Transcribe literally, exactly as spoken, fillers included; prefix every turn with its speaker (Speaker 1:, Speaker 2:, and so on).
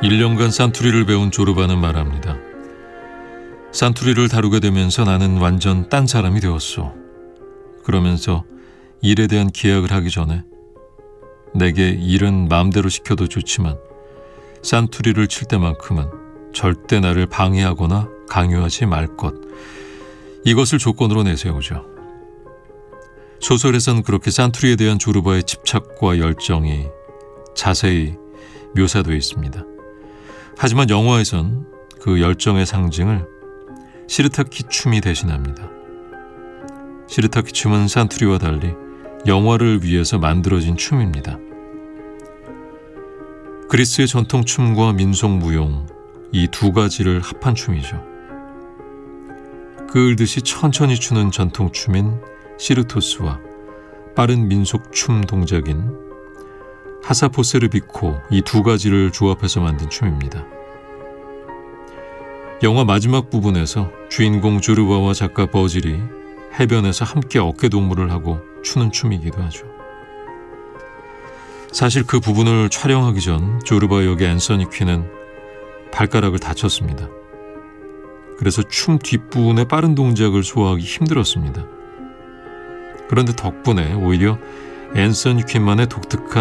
Speaker 1: 일 년간 산투리를 배운 조르바는 말합니다. 산투리를 다루게 되면서 나는 완전 딴 사람이 되었소. 그러면서 일에 대한 계약을 하기 전에 내게 일은 마음대로 시켜도 좋지만 산투리를 칠 때만큼은 절대 나를 방해하거나 강요하지 말 것, 이것을 조건으로 내세우죠. 소설에선 그렇게 산투리에 대한 조르바의 집착과 열정이 자세히 묘사되어 있습니다. 하지만 영화에선 그 열정의 상징을 시르타키 춤이 대신합니다. 시르타키 춤은 산투리와 달리 영화를 위해서 만들어진 춤입니다. 그리스의 전통 춤과 민속 무용, 이 두 가지를 합한 춤이죠. 그을듯이 천천히 추는 전통 춤인 시르토스와 빠른 민속 춤 동작인 하사포세르비코, 이 두 가지를 조합해서 만든 춤입니다. 영화 마지막 부분에서 주인공 조르바와 작가 버질이 해변에서 함께 어깨동무를 하고 추는 춤이기도 하죠. 사실 그 부분을 촬영하기 전 조르바 역의 앤서니 퀸은 발가락을 다쳤습니다. 그래서 춤 뒷부분의 빠른 동작을 소화하기 힘들었습니다. 그런데 덕분에 오히려 앤서니 퀸만의 독특한